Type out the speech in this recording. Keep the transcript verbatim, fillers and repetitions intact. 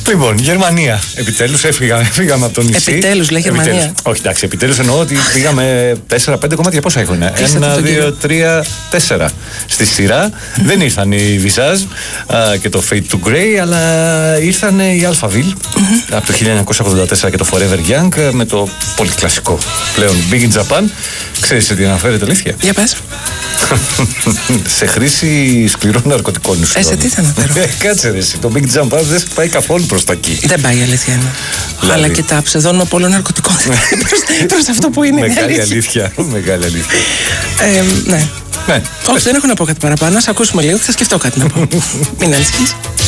Λοιπόν, Γερμανία. Επιτέλους έφυγαμε, έφυγαμε από το νησί. Επιτέλους, λέει Γερμανία. Επιτέλους. Όχι, εντάξει, επιτέλους εννοώ ότι πήγαμε τέσσερα πέντε κομμάτια. Πόσα έχουν? ένα, δύο, τρία, τέσσερα στη σειρά. Δεν ήρθαν οι Visage και το Fade to Grey, αλλά ήρθαν οι Alphaville mm-hmm. από το χίλια εννιακόσια ογδόντα τέσσερα και το Forever Young με το πολύ κλασικό πλέον Big in Japan. Ξέρεις τι αναφέρεται, αλήθεια? Για πες. Σε χρήση σκληρών ναρκωτικών. Ε, σε τι θα αναφέρω? Κάτσε ρε εσύ, το Big Jump Up δεν πάει καθόλου προς τα εκεί. Δεν πάει, η αλήθεια είναι. Δηλαδή. Αλλά και τα ψευδόνυμα πολλών ναρκωτικών προς αυτό που είναι. Μεγάλη αλήθεια. Μεγάλη αλήθεια. Ε, ναι. Ναι. Όχι, δεν έχω να πω κάτι παραπάνω. Ας ακούσουμε λίγο και θα σκεφτώ κάτι να πω. Μην ανησυχείς.